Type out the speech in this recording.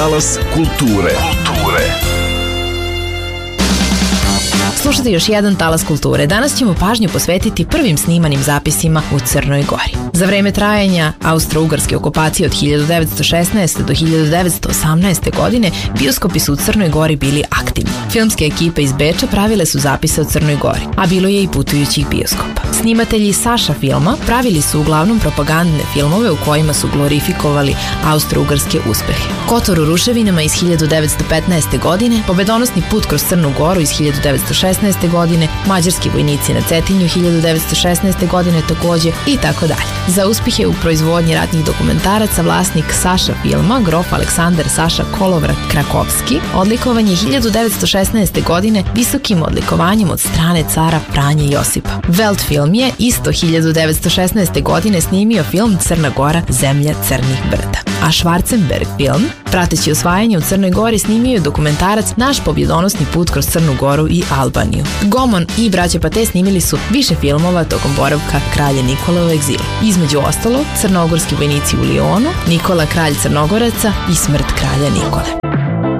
talas kulture. Slušajte još jedan talas kulture. Danas ćemo pažnju posvetiti prvim snimanim zapisima u Crnoj Gori. Za vreme trajanja austro-ugarske okupacije od 1916. do 1918. godine bioskopi su u Crnoj Gori bili aktivni. Filmske ekipe iz Beča pravile su zapise o Crnoj Gori, a bilo je i putujućih bioskopa. Snimatelji Saša filma pravili su uglavnom propagandne filmove u kojima su glorifikovali austro-ugarske uspehe. Kotor u ruševinama iz 1915. godine, Pobedonosni put kroz Crnu Goru iz 1916. godine, Mađarski vojnici na Cetinju 1916. godine takođe i tako dalje. Za uspehe u proizvodnji ratnih dokumentaraca vlasnik Saša filma, grof Aleksandar Saša Kolovrat Krakovski, odlikovan je 1916. godine visokim odlikovanjem od strane cara Franje Josipa. Welt film je isto 1916. godine snimio film Crna Gora, zemlja crnih brda. A Schwarzenberg film, prateći osvajanje u Crnoj Gori, snimio je dokumentarac Naš pobjedonosni put kroz Crnu Goru i Albaniju. Gomon i braća Pate snimili su više filmova tokom boravka kralja Nikole u egzilu. Između ostalog, crnogorski vojnici u Lionu, Nikola kralj Crnogoraca i smrt kralja Nikole.